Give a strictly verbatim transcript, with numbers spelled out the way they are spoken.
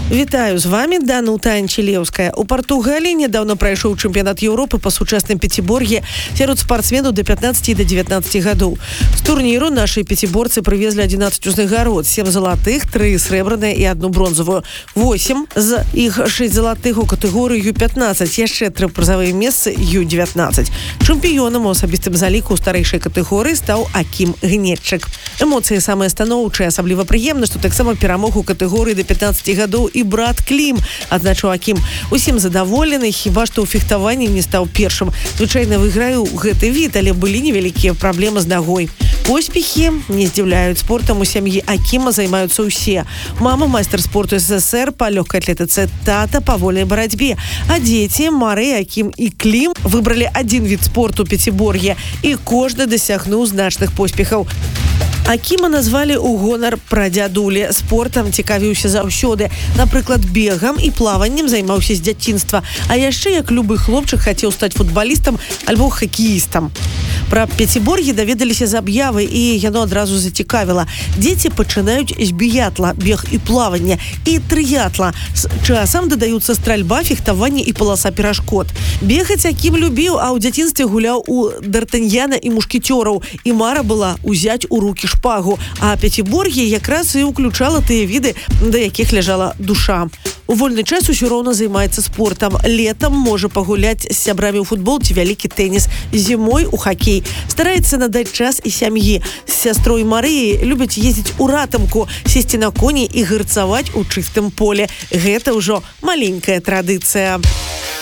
Вітаю, з вами Данута Анчелеўская. У Партугаліі недавно прайшоў чэмпіянат Еўропы па сучасным пяцібор'і сярод спартсменаў да пятнаццаці і да дзевятнаццаці гадоў. З турніру нашыя пяціборцы прывезлі адзінаццаць узнагарод, сем залатых, тры срэбраныя і одну бронзавую. восемь з іх шэсць залатых у катэгорыі ю пятнаццаць, яшчэ тры прызавыя месцы ю дзевятнаццаць. Чэмпіёнам у асабістым заліку ў старэйшай катэгорыі стаў Акім Гнетчык. Эмоцыі самыя станоўчыя, асабліва прыемна, што таксама перамог у катэгорыі да пятнаццаці гадоў і брат Клім, адзначыў Акім. Усім задаволены, хіба што ў фехтаванні не стаў першым. Звычайна выйграю гэты від, але былі невялікія праблемы з нагой. Поспехі не здзіўляюць. Спортам у сям'і Акіма займаюцца ўсе. Мама майстар спорту СССР па лёгкай атлетыцы, тата па вольнай барацьбе. А дзеці Марыя, Акім і Клім выбралі адзін від спорту пяцібор'я, і кожны дасягнуў значных поспехаў. Акіма назвалі ў гонар прадзядулі. Спортам цікавіўся заўсёды. Напрыклад, бегам і плаваннем займаўся з дзяцінства. А яшчэ, як любы хлопчык, хацеў стаць футбалістам альбо хакеістам. Пра пяцібор'і даведаліся з аб'явы, і яно адразу зацікавіла. Дзеці пачынаюць з біятла, бег і плавання, і трыятла. З часам дадаюцца стральба, фехтаванне і паласа перашкод. Бегаць Акім любіў, а ў дзяцінстве гуляў у Д'Артаньяна і мушкецёраў. І мара была ўзяць у рукі шпагу. А пяцібор'е якраз і ўключала тыя віды, да якіх ляжала душа. У вольны час усё роўна займаецца спортам. Летам можа пагуляць з сябрамі ў футбол ці вялікі тэніс. Зімой у хакей. Стараецца надаць час і сям'і. З сястрой Марыяй любяць ездзіць у ратамку, сесці на коні і гарцаваць у чыстым поле. Гэта ўжо маленькая традыцыя.